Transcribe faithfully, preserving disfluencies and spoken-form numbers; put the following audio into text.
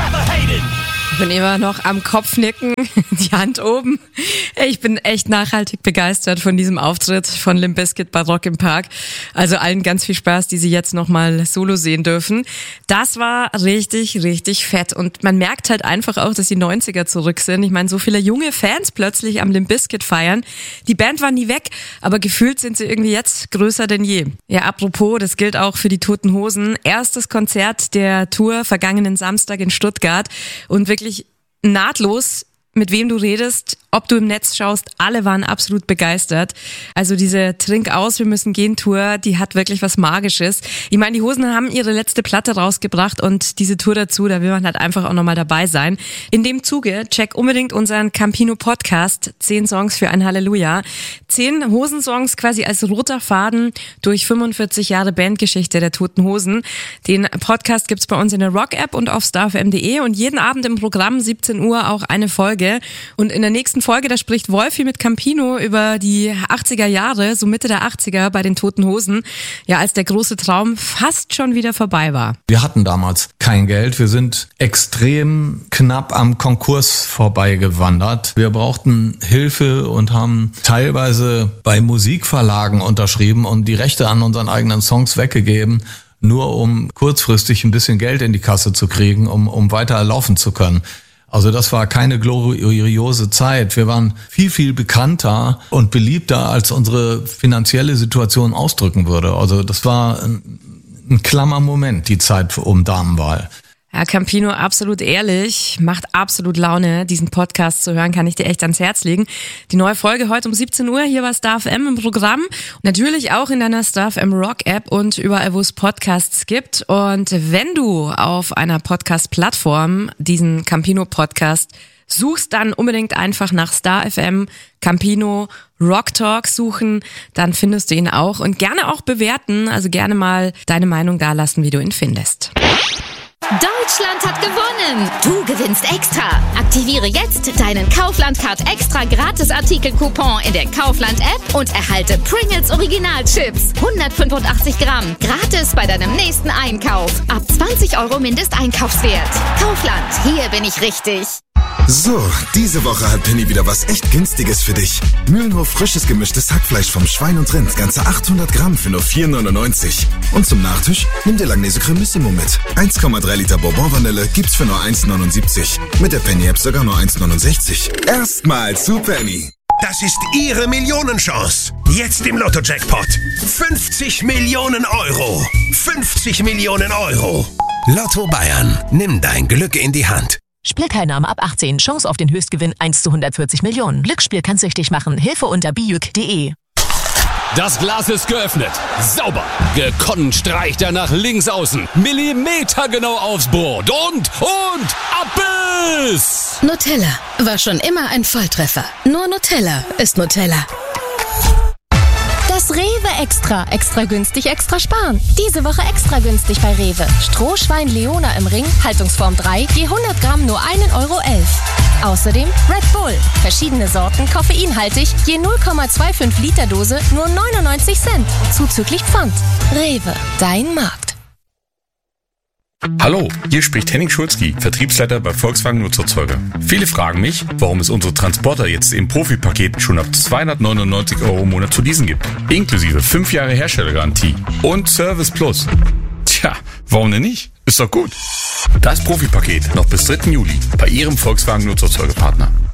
Ich bin immer noch am Kopfnicken, die Hand oben. Ich bin echt nachhaltig begeistert von diesem Auftritt von Limp Bizkit bei Rock im Park. Also allen ganz viel Spaß, die sie jetzt nochmal solo sehen dürfen. Das war richtig, richtig fett. Und man merkt halt einfach auch, dass die neunziger zurück sind. Ich meine, so viele junge Fans plötzlich am Limp Bizkit feiern. Die Band war nie weg, aber gefühlt sind sie irgendwie jetzt größer denn je. Ja, apropos, das gilt auch für die Toten Hosen. Erstes Konzert der Tour vergangenen Samstag in Stuttgart und wirklich nahtlos, mit wem du redest, ob du im Netz schaust, alle waren absolut begeistert. Also diese Trink aus, wir müssen gehen Tour, die hat wirklich was Magisches. Ich meine, die Hosen haben ihre letzte Platte rausgebracht und diese Tour dazu, da will man halt einfach auch nochmal dabei sein. In dem Zuge, check unbedingt unseren Campino Podcast, zehn Songs für ein Halleluja. Zehn Hosensongs quasi als roter Faden durch fünfundvierzig Jahre Bandgeschichte der Toten Hosen. Den Podcast gibt's bei uns in der Rock-App und auf star f m punkt d e und jeden Abend im Programm siebzehn Uhr auch eine Folge. Und in der nächsten Folge, da spricht Wolfi mit Campino über die achtziger Jahre, so Mitte der achtziger bei den Toten Hosen, ja, als der große Traum fast schon wieder vorbei war. Wir hatten damals kein Geld, wir sind extrem knapp am Konkurs vorbeigewandert. Wir brauchten Hilfe und haben teilweise bei Musikverlagen unterschrieben und die Rechte an unseren eigenen Songs weggegeben, nur um kurzfristig ein bisschen Geld in die Kasse zu kriegen, um, um weiter laufen zu können. Also das war keine gloriose Zeit. Wir waren viel, viel bekannter und beliebter, als unsere finanzielle Situation ausdrücken würde. Also das war ein, ein klammer Moment, die Zeit um Damenwahl. Ja, Campino, absolut ehrlich, macht absolut Laune, diesen Podcast zu hören, kann ich dir echt ans Herz legen. Die neue Folge heute um siebzehn Uhr hier bei Star F M im Programm. Natürlich auch in deiner Star F M Rock App und überall, wo es Podcasts gibt. Und wenn du auf einer Podcast-Plattform diesen Campino-Podcast suchst, dann unbedingt einfach nach Star F M Campino Rock Talk suchen, dann findest du ihn auch. Und gerne auch bewerten, also gerne mal deine Meinung dalassen, wie du ihn findest. Deutschland hat gewonnen! Du gewinnst extra! Aktiviere jetzt deinen Kaufland-Card extra Gratis-Artikel-Coupon in der Kaufland-App und erhalte Pringles Original-Chips. hundertfünfundachtzig Gramm. Gratis bei deinem nächsten Einkauf. Ab zwanzig Euro Mindesteinkaufswert. Kaufland, hier bin ich richtig. So, diese Woche hat Penny wieder was echt Günstiges für dich. Mühlenhof frisches gemischtes Hackfleisch vom Schwein und Rind, ganze achthundert Gramm für nur vier neunundneunzig. Und zum Nachtisch nimm dir Langnese Cremissimo mit. eins Komma drei Liter Bourbon Vanille gibt's für nur eins neunundsiebzig. Mit der Penny App sogar nur eins neunundsechzig. Erstmal zu Penny. Das ist Ihre Millionenchance. Jetzt im Lotto-Jackpot. fünfzig Millionen Euro. fünfzig Millionen Euro. Lotto Bayern. Nimm dein Glück in die Hand. Spielteilnahme ab achtzehn. Chance auf den Höchstgewinn eins zu hundertvierzig Millionen. Glücksspiel kann süchtig machen. Hilfe unter bijuk punkt de. Das Glas ist geöffnet. Sauber. Gekonnt streicht er nach links außen. Millimetergenau aufs Brot. Und, und, Abbiss! Nutella war schon immer ein Volltreffer. Nur Nutella ist Nutella. Das Rewe Extra. Extra günstig, extra sparen. Diese Woche extra günstig bei Rewe. Strohschwein Leona im Ring, Haltungsform drei, je hundert Gramm nur ein Euro elf. Außerdem Red Bull. Verschiedene Sorten, koffeinhaltig, je null Komma fünfundzwanzig Liter Dose, nur neunundneunzig Cent. Zuzüglich Pfand. Rewe, dein Markt. Hallo, hier spricht Henning Schulzki, Vertriebsleiter bei Volkswagen Nutzerzeuger. Viele fragen mich, warum es unsere Transporter jetzt im Profi-Paket schon ab zweihundertneunundneunzig Euro im Monat zu leasen gibt. Inklusive fünf Jahre Herstellergarantie und Service Plus. Tja, warum denn nicht? Ist doch gut. Das Profi-Paket noch bis dritten Juli bei Ihrem Volkswagen Nutzerzeugerpartner.